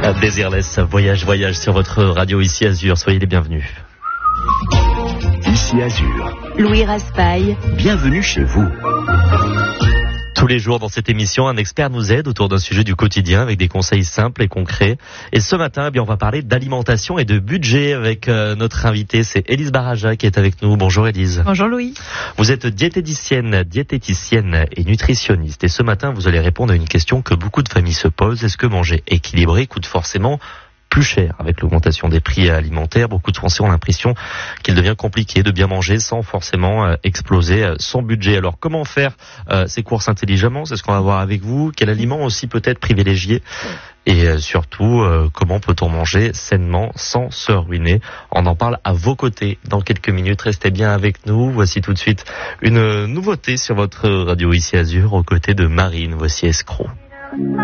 Désirless, voyage sur votre radio ici Azur. Soyez les bienvenus. Ici Azur. Louis Raspail. Bienvenue chez vous. Tous les jours dans cette émission, un expert nous aide autour d'un sujet du quotidien avec des conseils simples et concrets. Et ce matin, on va parler d'alimentation et de budget avec notre invitée, c'est Élise Baraja qui est avec nous. Bonjour Élise. Bonjour Louis. Vous êtes diététicienne et nutritionniste. Et ce matin, vous allez répondre à une question que beaucoup de familles se posent. Est-ce que manger équilibré coûte forcément plus cher? Avec l'augmentation des prix alimentaires, beaucoup de Français ont l'impression qu'il devient compliqué de bien manger sans forcément exploser son budget. Alors comment faire ces courses intelligemment? C'est ce qu'on va voir avec vous. Quel aliment aussi peut-être privilégié? Et surtout, comment peut-on manger sainement sans se ruiner? On en parle à vos côtés dans quelques minutes. Restez bien avec nous. Voici tout de suite une nouveauté sur votre radio ici Azur aux côtés de Marine. Voici Escroc.